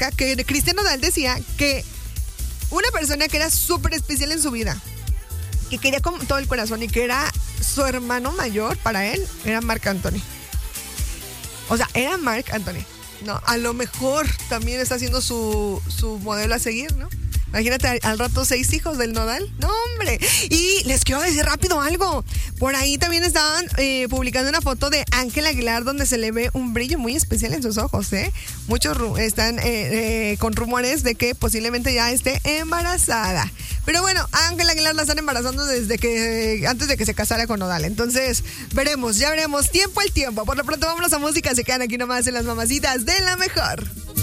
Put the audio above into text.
Oaxaca que Cristian Nodal decía que una persona que era súper especial en su vida, que quería con todo el corazón y que era su hermano mayor para él, era Marc Anthony. O sea, era Marc Anthony. No, a lo mejor también está haciendo su modelo a seguir, ¿no? Imagínate al rato 6 hijos del Nodal. No, hombre. Y les quiero decir rápido algo. Por ahí también estaban publicando una foto de Ángela Aguilar donde se le ve un brillo muy especial en sus ojos, ¿eh? Muchos están con rumores de que posiblemente ya esté embarazada. Pero bueno, a Ángela Aguilar la están embarazando antes de que se casara con Nodal. Entonces, ya veremos. Tiempo al tiempo. Por lo pronto, vámonos a música. Se quedan aquí nomás en las mamacitas de la mejor.